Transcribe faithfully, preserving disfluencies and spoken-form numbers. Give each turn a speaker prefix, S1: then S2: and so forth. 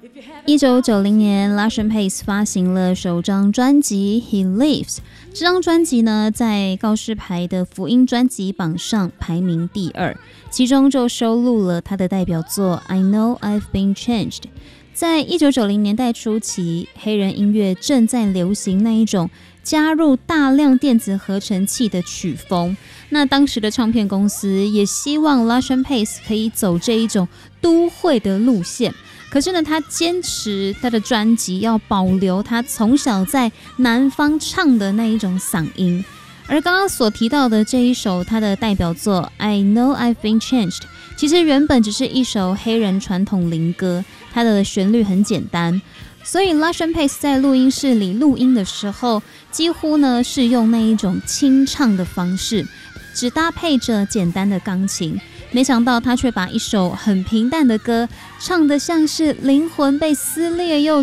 S1: 一九九零年 Lucian Pace 发行了首张专辑 He Lives， 这张专辑呢在告示牌的福音专辑榜上排名第二，其中就收录了他的代表作 I Know I've Been Changed。 在一九九零年代初期，黑人音乐正在流行那一种加入大量电子合成器的曲风，那当时的唱片公司也希望 Lucian Pace 可以走这一种都会的路线，可是呢，他坚持他的专辑要保留他从小在南方唱的那一种嗓音。而刚刚所提到的这一首他的代表作 I Know I've Been Changed， 其实原本只是一首黑人传统灵歌，它的旋律很简单，所以 Lucian Pace 在录音室里录音的时候，几乎呢是用那一种清唱的方式，只搭配着简单的钢琴。没想到他却把一首很平淡的歌唱得像是灵魂被撕裂又